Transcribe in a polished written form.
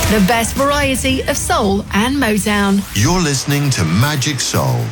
The best variety of soul and Motown. You're listening to Magic Soul.